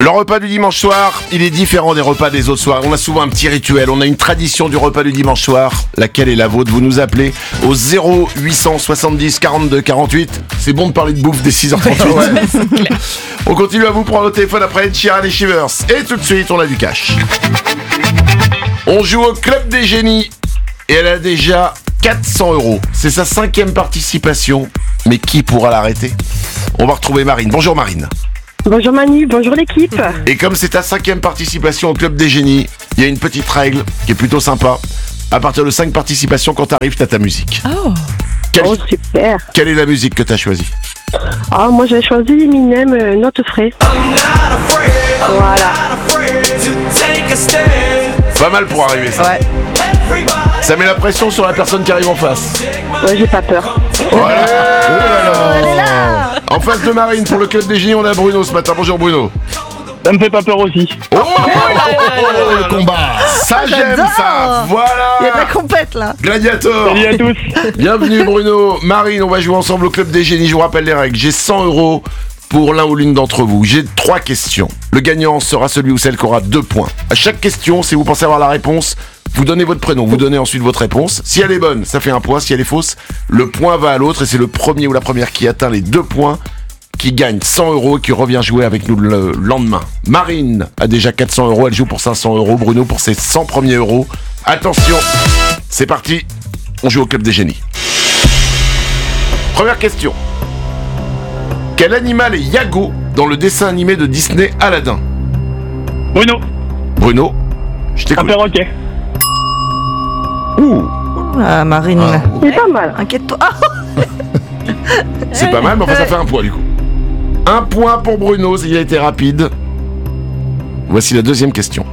Le repas du dimanche soir, il est différent des repas des autres soirs. On a souvent un petit rituel, on a une tradition du repas du dimanche soir. Laquelle est la vôtre? Vous nous appelez au 0870 42 48. C'est bon de parler de bouffe dès 6h38. Ouais. On continue à vous prendre au téléphone après Ed Sheeran et Shivers. Et tout de suite, on a du cash. On joue au Club des Génies. Et elle a déjà 400 €. C'est sa 5e participation. Mais qui pourra l'arrêter? On va retrouver Marine. Bonjour Marine. Bonjour Manu, bonjour l'équipe. Et comme c'est ta 5e participation au Club des Génies, il y a une petite règle qui est plutôt sympa. À partir de 5 participations, quand t'arrives, t'as ta musique. Oh super. Quelle est la musique que t'as choisie? Ah, moi j'ai choisi Eminem, Not Afraid. Voilà. Pas mal pour arriver ça. Ouais. Ça met la pression sur la personne qui arrive en face. Ouais, j'ai pas peur. Voilà. Oh là là. En face de Marine, pour le Club des Génies, on a Bruno ce matin. Bonjour Bruno. Ça me fait pas peur aussi. Oh, le combat. Ça j'aime ça. Voilà. Il y a de la compète là. Gladiator. Salut à tous. Bienvenue Bruno. Marine, on va jouer ensemble au Club des Génies. Je vous rappelle les règles. J'ai 100 € pour l'un ou l'une d'entre vous. J'ai 3 questions. Le gagnant sera celui ou celle qui aura 2 points. À chaque question, si vous pensez avoir la réponse, vous donnez votre prénom, vous donnez ensuite votre réponse. Si elle est bonne, ça fait 1 point. Si elle est fausse, le point va à l'autre. Et c'est le premier ou la première qui atteint les 2 points qui gagne 100 € et qui revient jouer avec nous le lendemain. Marine a déjà 400 €. Elle joue pour 500 €. Bruno pour ses 100 premiers euros. Attention, c'est parti. On joue au Club des Génies. Première question. Quel animal est Yago dans le dessin animé de Disney Aladdin? Bruno. Bruno, je Un t'écoute. perroquet. Ouh, Ah, Marine, C'est pas mal. inquiète-toi. Ah, c'est pas mal, mais enfin ça fait 1 point du coup. 1 point pour Bruno, il a été rapide. Voici la deuxième question.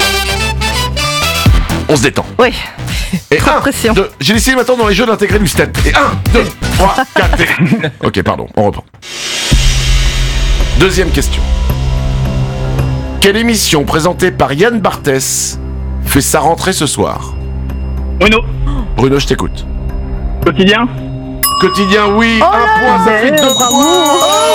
On se détend. oui, Et trop de pression. J'ai essayé maintenant dans les jeux d'intégrer du stat. Et 1, 2, 3, 4 et... Ok, pardon, on reprend. Deuxième question. Quelle émission présentée par Yann Barthès fait sa rentrée ce soir? Bruno. Bruno, je t'écoute. Quotidien. Quotidien, oui. 1 point, ça fait 2 points.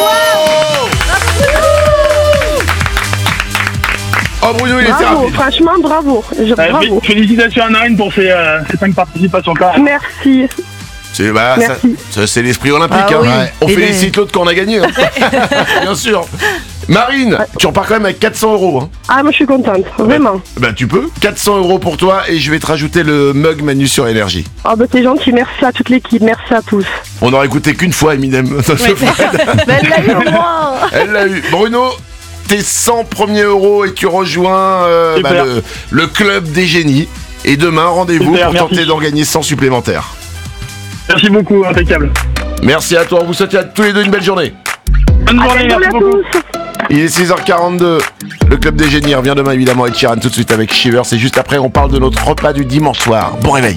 Oh, Bruno, il était Bravo, rapide. franchement bravo. Bravo. Félicitations à Marine pour ses 5 participations quand même. Merci. C'est Merci. c'est l'esprit olympique. Ah hein. oui. Ouais. On Et félicite l'autre quand on a gagné. Hein. Bien sûr. Marine, tu repars quand même avec 400 €. Hein. Ah, moi je suis contente, vraiment. Ben tu peux. 400 € pour toi et je vais te rajouter le mug Manu sur énergie. Ah, bah c'est gentil, merci à toute l'équipe, merci à tous. On n'aurait écouté qu'une fois Eminem. Ça se fait. Mais elle l'a eu au moins. Elle l'a eu. Bruno, tes 100 premiers euros et tu rejoins Super. le Club des Génies. Et demain, rendez-vous Super, pour merci. tenter d'en gagner 100 supplémentaires. Merci beaucoup, impeccable. Merci à toi. On vous souhaite à tous les deux une belle journée. Bonne À journée, bientôt merci à beaucoup. tous. Il est 6h42. Le Club des Génies revient demain évidemment avec Ed Sheeran tout de suite avec Shivers. Et juste après, on parle de notre repas du dimanche soir. Bon réveil.